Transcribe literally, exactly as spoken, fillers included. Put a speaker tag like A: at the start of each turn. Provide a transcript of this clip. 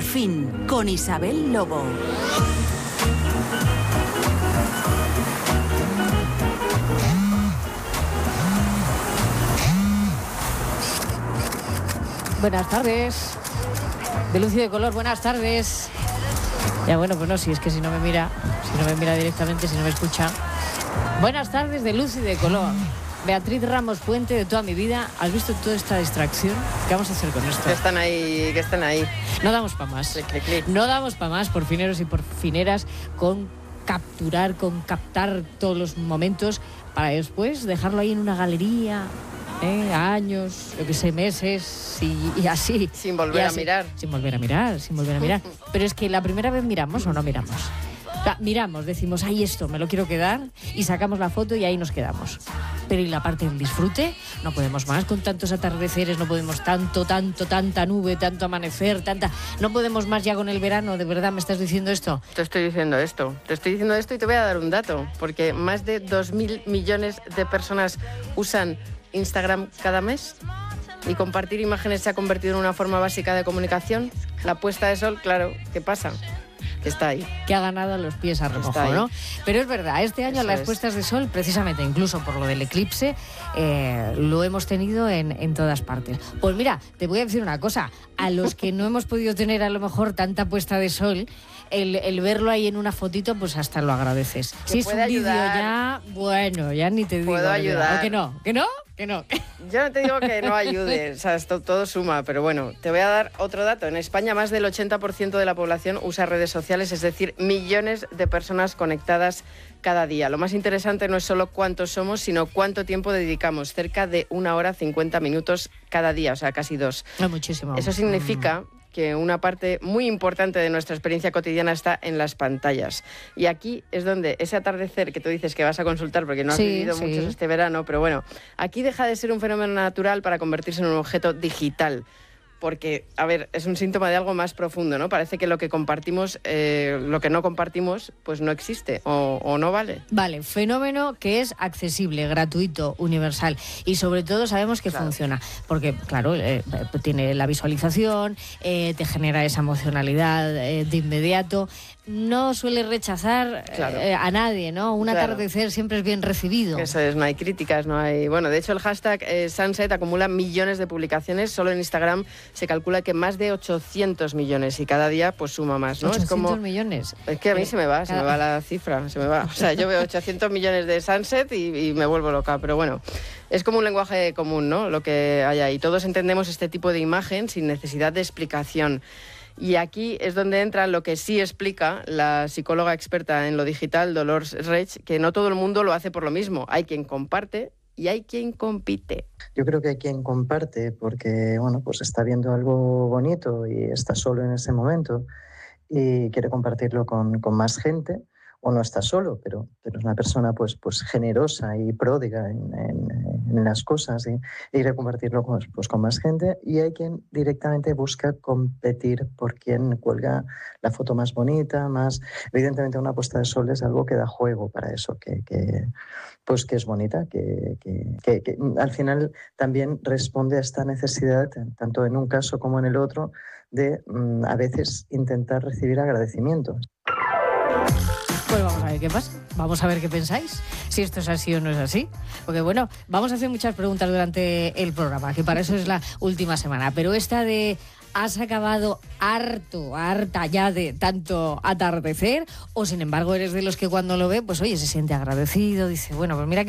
A: fin, con Isabel Lobo.
B: Buenas tardes. De luz y de color, buenas tardes. Ya bueno, pues no, si es que si no me mira, si no me mira directamente, si no me escucha. Buenas tardes de luz y de color. Beatriz Ramos Puente, de toda mi vida. ¿Has visto toda esta distracción? ¿Qué vamos a hacer con esto?
C: Que están ahí, que están ahí.
B: No damos para más.
C: Clic, clic, clic.
B: No damos para más, por fineros y por fineras, con capturar, con captar todos los momentos para después dejarlo ahí en una galería, ¿eh? años, yo que sé, meses y, y así.
C: Sin volver
B: así,
C: a mirar.
B: Sin volver a mirar, sin volver a mirar. Pero es que la primera vez miramos o no miramos. O sea, miramos, decimos, ay, esto me lo quiero quedar, y sacamos la foto y ahí nos quedamos. Pero ¿y la parte del disfrute? No podemos más con tantos atardeceres, no podemos tanto, tanto, tanta nube, tanto amanecer, tanta... No podemos más ya con el verano, ¿de verdad me estás diciendo esto?
C: Te estoy diciendo esto, te estoy diciendo esto y te voy a dar un dato, porque más de dos mil millones de personas usan Instagram cada mes y compartir imágenes se ha convertido en una forma básica de comunicación. La puesta de sol, claro, ¿qué pasa? Que está ahí.
B: Que ha ganado a los pies a remojo, ¿no? Pero es verdad, este año
C: Eso
B: las
C: es.
B: puestas de sol, precisamente incluso por lo del eclipse, eh, lo hemos tenido en, en todas partes. Pues mira, te voy a decir una cosa, a los que no hemos podido tener a lo mejor tanta puesta de sol, el, el verlo ahí en una fotito, pues hasta lo agradeces. Si es un vídeo ya, bueno, ya ni te digo.
C: Puedo ayudar.
B: ¿O que no? ¿Que no? Que no.
C: Yo no te digo que no ayude, o sea, esto todo suma, pero bueno, te voy a dar otro dato. En España más del ochenta por ciento de la población usa redes sociales, es decir, millones de personas conectadas cada día. Lo más interesante no es solo cuántos somos, sino cuánto tiempo dedicamos, cerca de una hora cincuenta minutos cada día, o sea, casi dos.
B: No, muchísimo.
C: Eso significa que una parte muy importante de nuestra experiencia cotidiana está en las pantallas. Y aquí es donde ese atardecer que tú dices que vas a consultar porque no has
B: Sí,
C: vivido
B: sí.
C: muchos este verano, pero bueno, aquí deja de ser un fenómeno natural para convertirse en un objeto digital. Porque, a ver, es un síntoma de algo más profundo, ¿no? Parece que lo que compartimos, eh, lo que no compartimos, pues no existe o, o no vale.
B: Vale, fenómeno que es accesible, gratuito, universal y sobre todo sabemos que
C: Claro.
B: funciona, porque claro, eh, tiene la visualización, eh, te genera esa emocionalidad eh, de inmediato, no suele rechazar
C: Claro.
B: eh, a nadie, ¿no? Un
C: Claro.
B: atardecer siempre es bien recibido.
C: Eso es, no hay críticas, no hay... Bueno, de hecho el hashtag eh, Sunset acumula millones de publicaciones, solo en Instagram se calcula que más de ochocientos millones y cada día pues suma más, ¿no?
B: ochocientos
C: es como...
B: millones.
C: Es que a mí
B: Eh,
C: se me va, se
B: cada-
C: me va la cifra, se me va. O sea, yo veo ochocientos millones de Sunset y, y me vuelvo loca, pero bueno, es como un lenguaje común, ¿no? Lo que hay ahí. Todos entendemos este tipo de imagen sin necesidad de explicación. Y aquí es donde entra lo que sí explica la psicóloga experta en lo digital, Dolors Reig, que no todo el mundo lo hace por lo mismo. Hay quien comparte y hay quien compite.
D: Yo creo que hay quien comparte porque, bueno, pues está viendo algo bonito y está solo en ese momento y quiere compartirlo con, con más gente, o no está solo, pero, pero es una persona pues, pues generosa y pródiga en, en, en las cosas y, y quiere compartirlo con, pues, con más gente. Y hay quien directamente busca competir por quien cuelga la foto más bonita, más... Evidentemente una puesta de sol es algo que da juego para eso, que... que pues que es bonita, que, que, que, que al final también responde a esta necesidad, tanto en un caso como en el otro, de mm, a veces intentar recibir agradecimientos.
B: Pues vamos a ver qué pasa, vamos a ver qué pensáis, si esto es así o no es así. Porque bueno, vamos a hacer muchas preguntas durante el programa, que para eso es la última semana. Pero esta de, ¿has acabado harto, harta ya de tanto atardecer? O sin embargo eres de los que cuando lo ve, pues oye, se siente agradecido, dice, bueno, pues mira que